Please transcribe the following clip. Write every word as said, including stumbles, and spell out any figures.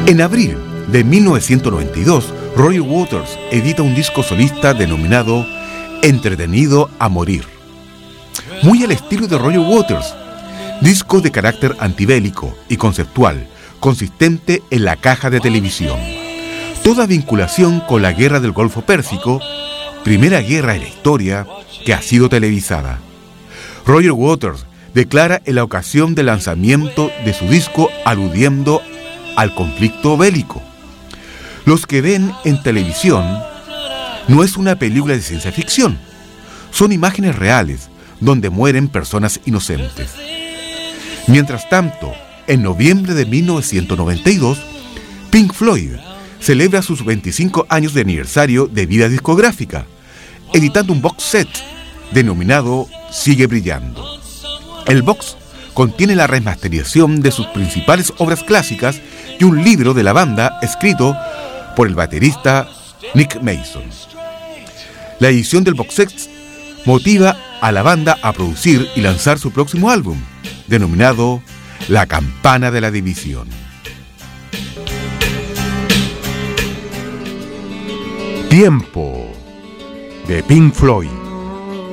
En abril de mil novecientos noventa y dos, Roger Waters edita un disco solista denominado Entretenido a Morir. Muy al estilo de Roger Waters, disco de carácter antibélico y conceptual, consistente en la caja de televisión. Toda vinculación con la guerra del Golfo Pérsico, primera guerra en la historia que ha sido televisada. Roger Waters declara en la ocasión del lanzamiento de su disco aludiendo al conflicto bélico: los que ven en televisión no es una película de ciencia ficción, son imágenes reales donde mueren personas inocentes. Mientras tanto, en noviembre de mil novecientos noventa y dos, Pink Floyd celebra sus veinticinco años de aniversario de vida discográfica, editando un box set denominado Sigue Brillando. El box contiene la remasterización de sus principales obras clásicas y un libro de la banda escrito por el baterista Nick Mason. La edición del box set motiva a la banda a producir y lanzar su próximo álbum, denominado La Campana de la División. Tiempo de Pink Floyd.